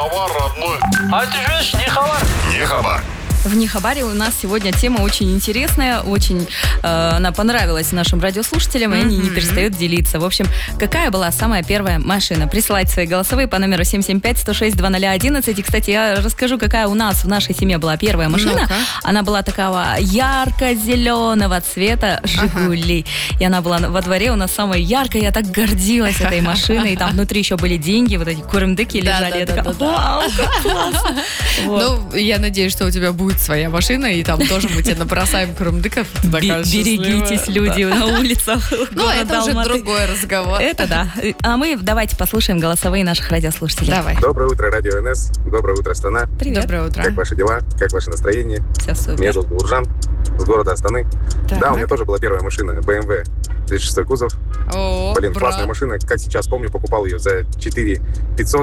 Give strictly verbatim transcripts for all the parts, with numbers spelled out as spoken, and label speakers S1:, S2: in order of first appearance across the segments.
S1: хабар, родной.
S2: А ты живешь не хабар?
S1: Не хабар.
S3: В Нехабаре у нас сегодня тема очень интересная, очень э, она понравилась нашим радиослушателям, и они не перестают делиться. В общем, какая была самая первая машина? Присылайте свои голосовые по номеру семь семь пять сто шесть двадцать ноль одиннадцать. И, кстати, я расскажу, какая у нас в нашей семье была первая машина.
S4: Ну-ка.
S3: Она была такого ярко-зеленого цвета «Жигули». И она была во дворе у нас самая яркая. Я так гордилась этой машиной. И там внутри еще были деньги, вот эти курымдыки лежали. Я такая, вау, как классно. Вот.
S4: Ну, я надеюсь, что у тебя будет своя машина, и там тоже мы тебе набросаем курумдыков.
S3: Бе- Берегитесь, люди, на улицах.
S4: Ну, это уже другой разговор.
S3: Это да. А мы давайте послушаем голосовые наших радиослушателей.
S4: Давай.
S5: Доброе утро, Радио эн эс. Доброе утро, страна.
S3: Привет.
S4: Доброе утро.
S5: Как ваши дела? Как ваше настроение?
S3: Все супер.
S5: Меня зовут Гуржан, с города Астаны.
S4: Так.
S5: Да, у меня тоже была первая машина, бэ эм вэ, тридцать шестой кузов.
S4: О,
S5: Блин,
S4: брат.
S5: классная машина. Как сейчас помню, покупал ее за четыре пятьсот.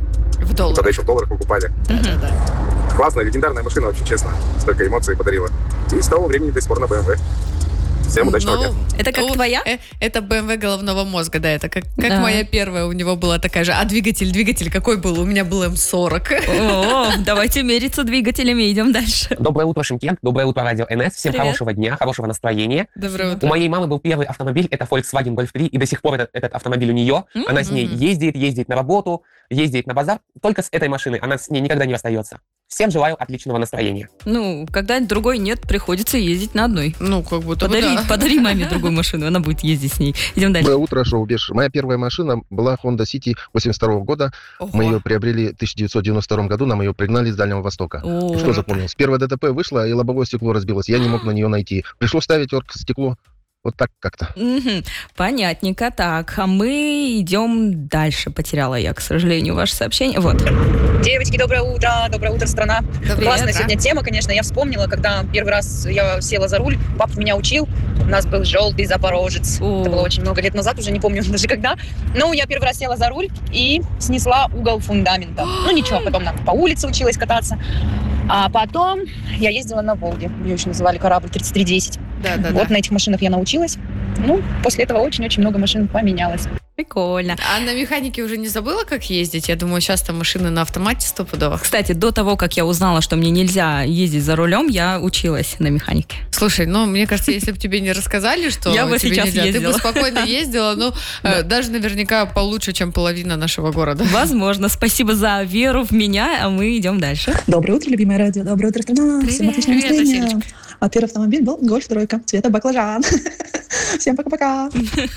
S4: В долларах.
S5: Тогда еще в долларах покупали.
S4: Да-да-да.
S5: Классная, легендарная машина, вообще честно. Столько эмоций подарила. И с того времени до сих пор на бэ эм вэ. Всем удачного
S4: Ну,
S5: дня.
S3: Это как
S4: о,
S3: твоя?
S4: э, Это бэ эм вэ головного мозга, да, это как, как
S3: Да.
S4: моя первая, у него была такая же. А двигатель, двигатель какой был? У меня был эм сорок.
S3: О, давайте мериться двигателями, идем дальше.
S6: Доброе утро, Шымкент. Доброе утро, Радио эн эс. Всем
S3: Привет.
S6: хорошего дня, хорошего настроения.
S4: Доброе
S6: У
S4: утро.
S6: моей мамы был первый автомобиль, это Volkswagen Golf три, и до сих пор этот, этот автомобиль у нее. Она с ней
S4: Мгм.
S6: ездит, ездит на работу, ездит на базар. Только с этой машиной она с ней никогда не расстается. Всем желаю отличного настроения.
S3: Ну, когда другой нет, приходится ездить на одной.
S4: Ну, как будто бы
S3: Подари,
S4: да.
S3: подари маме другую машину, она будет ездить с ней. Идем дальше.
S7: Доброе утро, шоу Беш. Моя первая машина была Honda City восемьдесят второго года.
S4: Ого.
S7: Мы ее приобрели в тысяча девятьсот девяносто втором году, нам ее пригнали с Дальнего Востока.
S3: О,
S7: И что запомнилось? Первое ДТП вышло, и лобовое стекло разбилось. Я не мог на нее найти. Пришлось ставить оргстекло. Вот так как-то.
S3: мгм. Понятненько. Так, а мы идем дальше. Потеряла я, к сожалению, ваше сообщение. Вот.
S8: Девочки, доброе утро, доброе утро, страна.
S4: Доброе
S8: Классная
S4: утро.
S8: сегодня тема, конечно. Я вспомнила, когда первый раз я села за руль, папа меня учил, у нас был желтый Запорожец.
S3: О.
S8: Это было очень много лет назад, уже не помню даже когда. Ну, я первый раз села за руль и снесла угол фундамента. Ну, ничего, потом на- по улице училась кататься. А потом я ездила на Волге. Ее еще называли корабль тридцать три десять.
S4: Да, да,
S8: Вот
S4: да.
S8: на этих машинах я научилась. Ну, после этого очень-очень много машин поменялось.
S3: Прикольно.
S4: А на механике уже не забыла, как ездить? Я думаю, сейчас там машины на автомате стопудово.
S3: Кстати, до того, как я узнала, что мне нельзя ездить за рулем, я училась на механике.
S4: Слушай, ну, мне кажется, если бы тебе не рассказали, что
S3: Я бы
S4: тебе
S3: сейчас
S4: нельзя, ты
S3: ездила.
S4: бы спокойно ездила, ну, э, даже наверняка получше, чем половина нашего города.
S3: Возможно. Спасибо за веру в меня, а мы идем дальше.
S9: Доброе утро, любимое радио. Доброе утро, страна.
S4: Привет.
S9: Всем отличного
S4: Привет,
S9: настроения.
S4: Василечка.
S9: А первый автомобиль был Гольф-тройка цвета баклажан. Всем пока-пока.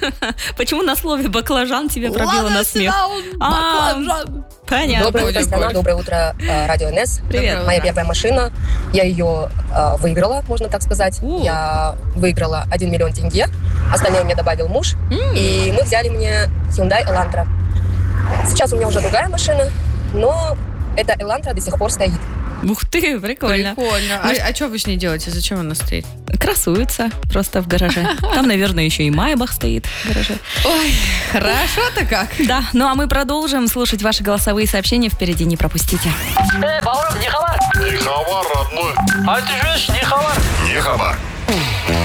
S3: Почему на слове баклажан тебе пробило на смех? А, Понятно.
S10: Доброе утро,
S4: Любовь.
S10: страна, доброе утро, э, Радио эн эс.
S3: Привет.
S10: Моя первая машина, я ее э, выиграла, можно так сказать.
S3: О.
S10: Я выиграла один миллион тенге, остальное мне добавил муж, и мы взяли мне Hyundai Elantra. Сейчас у меня уже другая машина, но эта Elantra до сих пор стоит.
S3: Ух ты, прикольно.
S4: Прикольно. А, а что вы с ней делаете? Зачем она стоит?
S3: Красуется просто в гараже. Там, наверное, еще и Майбах стоит в гараже.
S4: Ой, хорошо-то как.
S3: Да, ну а мы продолжим слушать ваши голосовые сообщения. Впереди не пропустите.
S2: Э, Баур, не хабар?
S1: Не хабар, родной.
S2: А ты живешь не хабар?
S1: Не хабар.